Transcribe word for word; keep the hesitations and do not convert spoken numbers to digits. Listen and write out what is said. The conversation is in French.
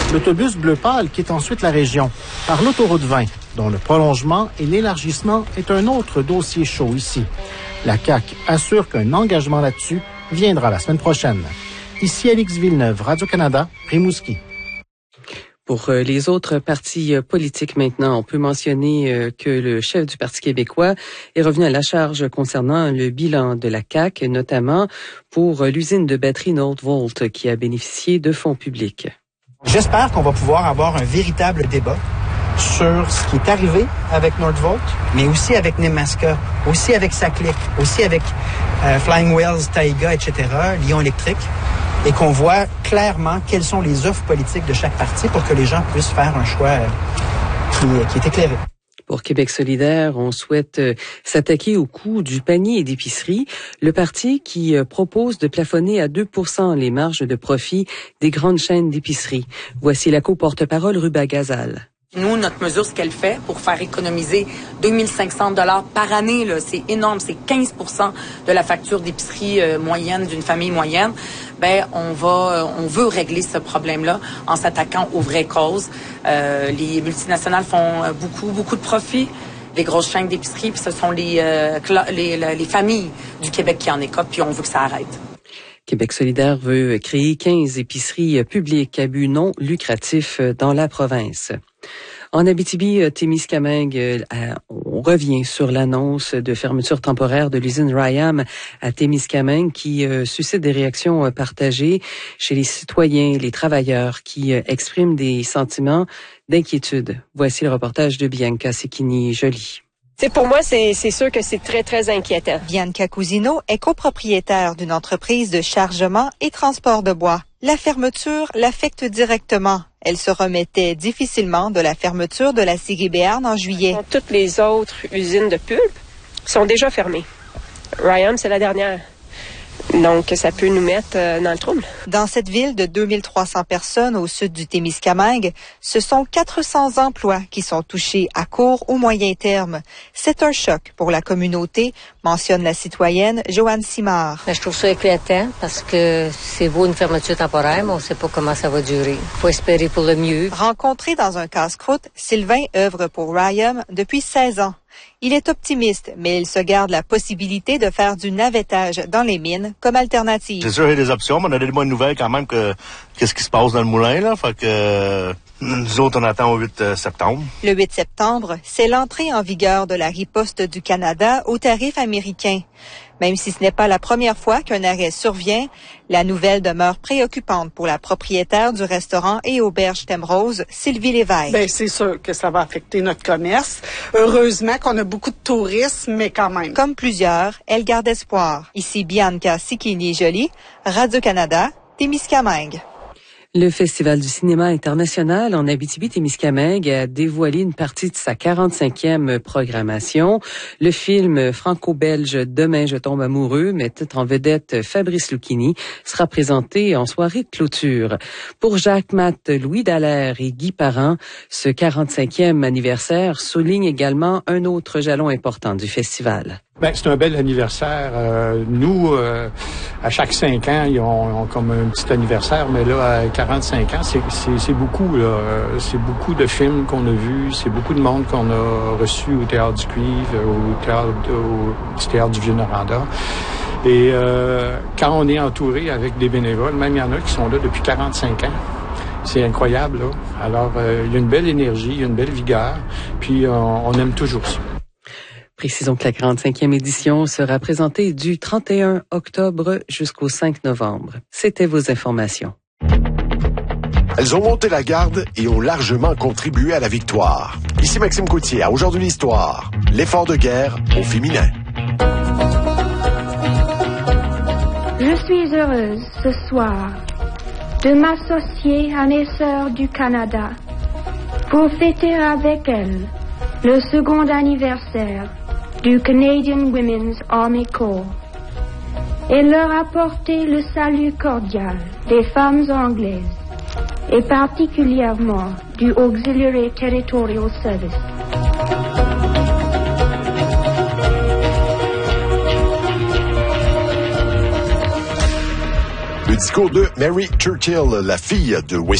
L'autobus bleu pâle quitte ensuite la région par l'autoroute vingt, dont le prolongement et l'élargissement est un autre dossier chaud ici. La C A Q assure qu'un engagement là-dessus viendra la semaine prochaine. Ici Alix Villeneuve, Radio-Canada, Rimouski. Pour les autres partis politiques maintenant, on peut mentionner que le chef du Parti québécois est revenu à la charge concernant le bilan de la C A Q, notamment pour l'usine de batterie Northvolt qui a bénéficié de fonds publics. J'espère qu'on va pouvoir avoir un véritable débat sur ce qui est arrivé avec Northvolt, mais aussi avec Nemaska, aussi avec Saclic, aussi avec euh, Flying Whales, Taiga, et cetera, Lyon électrique, et qu'on voit clairement quelles sont les offres politiques de chaque parti pour que les gens puissent faire un choix euh, qui, qui est éclairé. Pour Québec solidaire, on souhaite s'attaquer au coût du panier d'épicerie. Le parti qui propose de plafonner à deux pour cent les marges de profit des grandes chaînes d'épicerie. Voici la co-porte-parole Ruba Gazal. Nous, notre mesure, ce qu'elle fait pour faire économiser deux mille cinq cents dollars par année, là, c'est énorme, c'est quinze pour cent de la facture d'épicerie euh, moyenne d'une famille moyenne. Ben, on va, on veut régler ce problème-là en s'attaquant aux vraies causes. Euh, les multinationales font beaucoup, beaucoup de profits. Les grosses chaînes d'épicerie, puis ce sont les, euh, les, les familles du Québec qui en écopent, puis on veut que ça arrête. Québec solidaire veut créer quinze épiceries publiques à but non lucratif dans la province. En Abitibi-Témiscamingue, on revient sur l'annonce de fermeture temporaire de l'usine Ryam à Témiscamingue qui suscite des réactions partagées chez les citoyens, les travailleurs qui expriment des sentiments d'inquiétude. Voici le reportage de Bianca Sicchini-Joly. C'est pour moi, c'est, c'est sûr que c'est très, très inquiétant. Bianca Cousino est copropriétaire d'une entreprise de chargement et transport de bois. La fermeture l'affecte directement. Elle se remettait difficilement de la fermeture de la scierie Béarn en juillet. Toutes les autres usines de pulpe sont déjà fermées. Ryam, c'est la dernière. Donc, ça peut nous mettre euh, dans le trouble. Dans cette ville de deux mille trois cents personnes au sud du Témiscamingue, ce sont quatre cents emplois qui sont touchés à court ou moyen terme. C'est un choc pour la communauté, mentionne la citoyenne Joanne Simard. Je trouve ça inquiétant parce que c'est beau une fermeture temporaire, mais on ne sait pas comment ça va durer. Il faut espérer pour le mieux. Rencontré dans un casse-croûte, Sylvain œuvre pour Ryam depuis seize ans. Il est optimiste, mais il se garde la possibilité de faire du navettage dans les mines comme alternative. C'est sûr, il y a des options, mais on a des bonnes nouvelles quand même que qu'est-ce qui se passe dans le moulin, là. Fait que euh, nous autres, on attend au huit septembre. Le huit septembre, c'est l'entrée en vigueur de la riposte du Canada aux tarifs américains. Même si ce n'est pas la première fois qu'un arrêt survient, la nouvelle demeure préoccupante pour la propriétaire du restaurant et auberge Thème Rose, Sylvie Lévesque. Bien, c'est sûr que ça va affecter notre commerce. Heureusement qu'on a beaucoup de tourisme, mais quand même. Comme plusieurs, elle garde espoir. Ici Bianca Sicchini-Joly, Radio-Canada, Témiscamingue. Le Festival du cinéma international en Abitibi-Témiscamingue a dévoilé une partie de sa quarante-cinquième programmation. Le film franco-belge Demain je tombe amoureux, mettant en vedette Fabrice Lucchini, sera présenté en soirée de clôture. Pour Jacques Matt, Louis Dallaire et Guy Parent, ce quarante-cinquième anniversaire souligne également un autre jalon important du festival. Ben, c'est un bel anniversaire. Euh, nous, euh, à chaque cinq ans, ils ont, ont comme un petit anniversaire, mais là, à quarante-cinq ans, c'est, c'est, c'est beaucoup. Là. C'est beaucoup de films qu'on a vus, c'est beaucoup de monde qu'on a reçu au Théâtre du Cuivre, au Théâtre, au, du Théâtre du Vieux-Noranda. Et euh, quand on est entouré avec des bénévoles, même il y en a qui sont là depuis quarante-cinq ans. C'est incroyable, là. Alors, euh, il y a une belle énergie, il y a une belle vigueur, puis on, on aime toujours ça. Précisons que la quarante-cinquième édition sera présentée du trente et un octobre jusqu'au cinq novembre. C'était vos informations. Elles ont monté la garde et ont largement contribué à la victoire. Ici Maxime Coutier, à Aujourd'hui l'Histoire. L'effort de guerre au féminin. Je suis heureuse ce soir de m'associer à mes sœurs du Canada pour fêter avec elles le second anniversaire du Canadian Women's Army Corps et leur apporter le salut cordial des femmes anglaises et particulièrement du Auxiliary Territorial Service. Le discours de Mary Churchill, la fille de West